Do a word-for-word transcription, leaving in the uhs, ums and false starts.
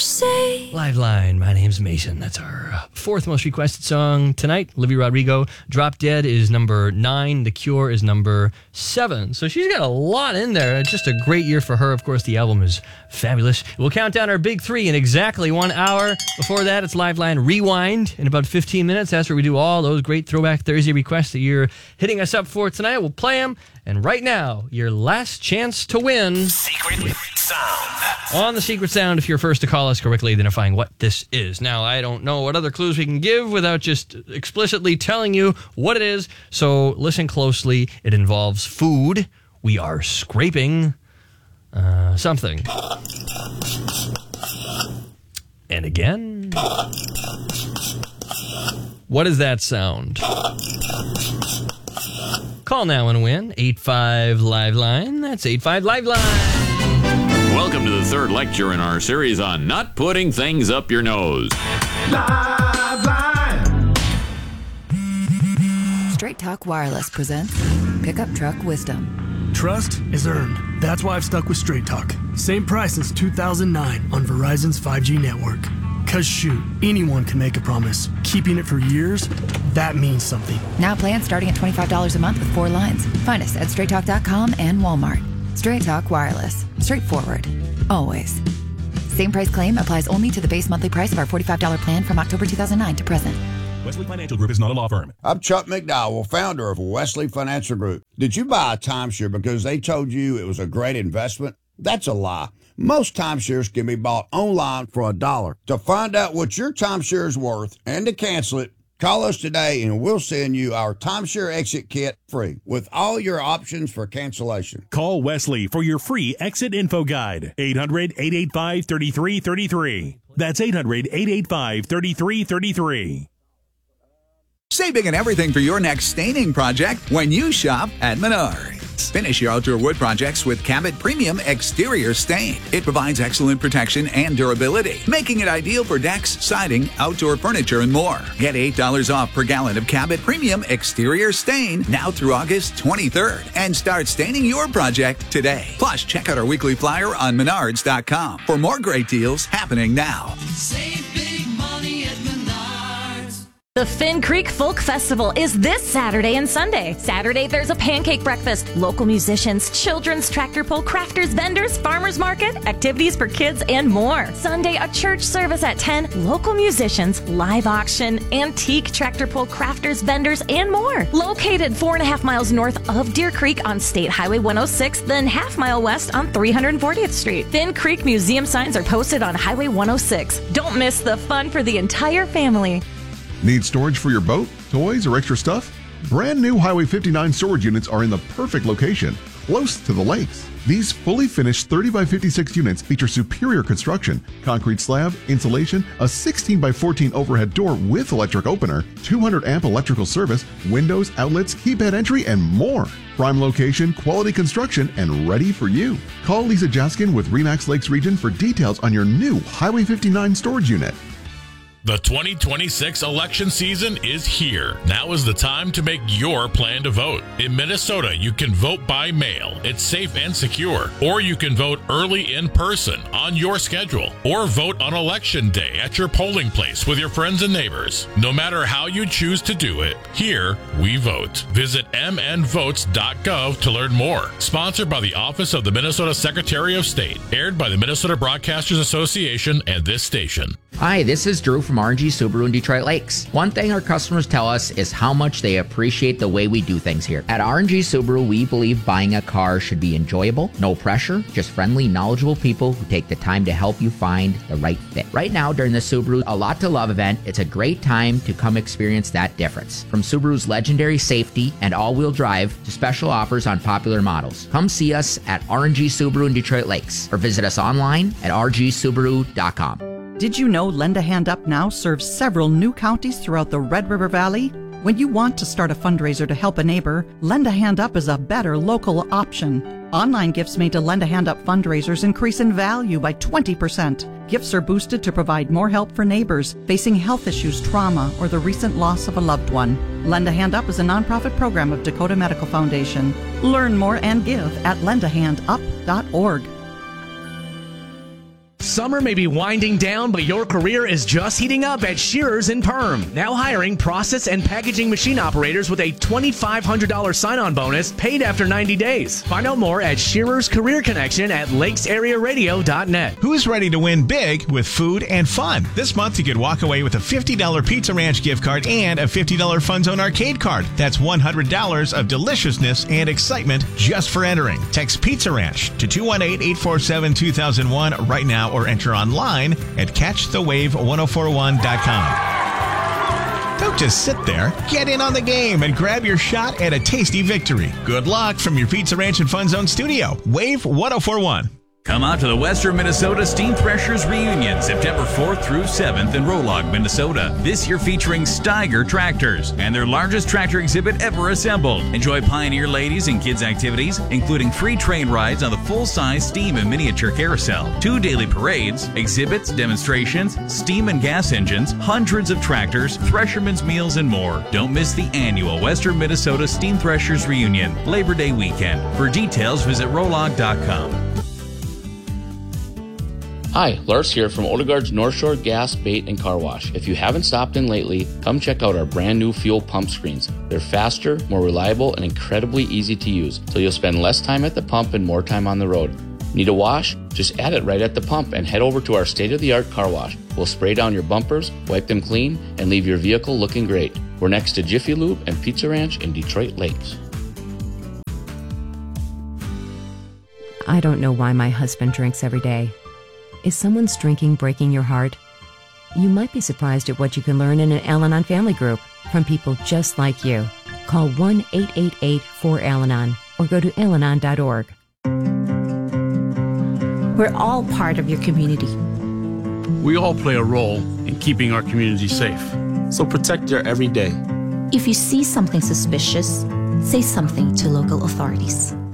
say. Liveline, my name's Mason. That's our fourth most requested song tonight. Olivia Rodrigo, Drop Dead is number nine. The Cure is number seven. So she's got a lot in there. It's just a great year for her. Of course, the album is fabulous. We'll count down our big three in exactly one hour. Before that, it's Liveline Rewind in about fifteen minutes. That's where we do all those great Throwback Thursday requests that you're hitting us up for tonight. We'll play them. And right now, your last chance to win. Secret Sound. On the Secret Sound, if you're first to call us correctly identifying what this is. Now, I don't know what other clues we can give without just explicitly telling you what it is. So listen closely. It involves food. We are scraping uh, something. And again. What is that sound? Call now and win. eight five Liveline. That's eight five Liveline. Welcome to the third lecture in our series on not putting things up your nose. Liveline. Straight Talk Wireless presents Pickup Truck Wisdom. Trust is earned. That's why I've stuck with Straight Talk. Same price since two thousand nine on Verizon's five G network. Cause shoot, anyone can make a promise. Keeping it for years, that means something. Now plans starting at twenty-five dollars a month with four lines. Find us at straight talk dot com and Walmart. Straight Talk Wireless. Straightforward. Always. Same price claim applies only to the base monthly price of our forty-five dollars plan from October two thousand nine to present. Wesley Financial Group is not a law firm. I'm Chuck McDowell, founder of Wesley Financial Group. Did you buy a timeshare because they told you it was a great investment? That's a lie. Most timeshares can be bought online for a dollar. To find out what your timeshare is worth and to cancel it, call us today and we'll send you our timeshare exit kit free with all your options for cancellation. Call Wesley for your free exit info guide. eight hundred, eight eight five, three three three three. That's eight hundred, eight eight five, three three three three. Saving on everything for your next staining project when you shop at Menards. Finish your outdoor wood projects with Cabot Premium Exterior Stain. It provides excellent protection and durability, making it ideal for decks, siding, outdoor furniture, and more. Get eight dollars off per gallon of Cabot Premium Exterior Stain now through August twenty-third and start staining your project today. Plus, check out our weekly flyer on menards dot com for more great deals happening now. Save big money at Menards. The Finn Creek Folk Festival is this Saturday and Sunday. Saturday, there's a pancake breakfast, local musicians, children's tractor pull, crafters, vendors, farmers market, activities for kids, and more. Sunday, a church service at ten, local musicians, live auction, antique tractor pull, crafters, vendors, and more. Located four and a half miles north of Deer Creek on State Highway one oh six, then half mile west on three hundred fortieth Street. Finn Creek Museum signs are posted on Highway one oh six. Don't miss the fun for the entire family. Need storage for your boat, toys, or extra stuff? Brand new Highway fifty-nine storage units are in the perfect location, close to the lakes. These fully finished thirty by fifty-six units feature superior construction, concrete slab, insulation, a sixteen by fourteen overhead door with electric opener, two hundred amp electrical service, windows, outlets, keypad entry, and more. Prime location, quality construction, and ready for you. Call Lisa Jaskin with Remax Lakes Region for details on your new Highway fifty-nine storage unit. The twenty twenty-six election season is here. Now is the time to make your plan to vote. In Minnesota, you can vote by mail. It's safe and secure. Or you can vote early in person on your schedule. Or vote on election day at your polling place with your friends and neighbors. No matter how you choose to do it, here we vote. Visit m n votes dot gov to learn more. Sponsored by the Office of the Minnesota Secretary of State. Aired by the Minnesota Broadcasters Association and this station. Hi, this is Drew from R and G Subaru in Detroit Lakes. One thing our customers tell us is how much they appreciate the way we do things here. At R and G Subaru, we believe buying a car should be enjoyable, no pressure, just friendly, knowledgeable people who take the time to help you find the right fit. Right now, during the Subaru A Lot to Love event, it's a great time to come experience that difference. From Subaru's legendary safety and all-wheel drive to special offers on popular models. Come see us at R and G Subaru in Detroit Lakes or visit us online at r g subaru dot com. Did you know Lend a Hand Up now serves several new counties throughout the Red River Valley? When you want to start a fundraiser to help a neighbor, Lend a Hand Up is a better local option. Online gifts made to Lend a Hand Up fundraisers increase in value by twenty percent. Gifts are boosted to provide more help for neighbors facing health issues, trauma, or the recent loss of a loved one. Lend a Hand Up is a nonprofit program of Dakota Medical Foundation. Learn more and give at lend a hand up dot org. Summer may be winding down, but your career is just heating up at Shearers and Perm. Now hiring process and packaging machine operators with a twenty-five hundred dollars sign-on bonus paid after ninety days. Find out more at Shearers Career Connection at lakes area radio dot net. Who's ready to win big with food and fun? This month you could walk away with a fifty dollars Pizza Ranch gift card and a fifty dollars Fun Zone arcade card. That's one hundred dollars of deliciousness and excitement just for entering. Text Pizza Ranch to two one eight, eight four seven, two thousand one right now or enter online at catch the wave ten forty-one dot com. Don't just sit there. Get in on the game and grab your shot at a tasty victory. Good luck from your Pizza Ranch and Fun Zone studio. Wave ten forty-one. Come out to the Western Minnesota Steam Threshers Reunion, September fourth through seventh in Rolog, Minnesota. This year featuring Steiger tractors and their largest tractor exhibit ever assembled. Enjoy Pioneer ladies and kids activities, including free train rides on the full-size steam and miniature carousel, two daily parades, exhibits, demonstrations, steam and gas engines, hundreds of tractors, threshermen's meals, and more. Don't miss the annual Western Minnesota Steam Threshers Reunion, Labor Day weekend. For details, visit rolog dot com. Hi, Lars here from Odegaard's North Shore Gas, Bait, and Car Wash. If you haven't stopped in lately, come check out our brand new fuel pump screens. They're faster, more reliable, and incredibly easy to use, so you'll spend less time at the pump and more time on the road. Need a wash? Just add it right at the pump and head over to our state-of-the-art car wash. We'll spray down your bumpers, wipe them clean, and leave your vehicle looking great. We're next to Jiffy Lube and Pizza Ranch in Detroit Lakes. I don't know why my husband drinks every day. Is someone's drinking breaking your heart? You might be surprised at what you can learn in an Al-Anon family group from people just like you. Call one eight eight eight, four, Al Anon or go to al anon dot org. We're all part of your community. We all play a role in keeping our community safe. So protect your every day. If you see something suspicious, say something to local authorities.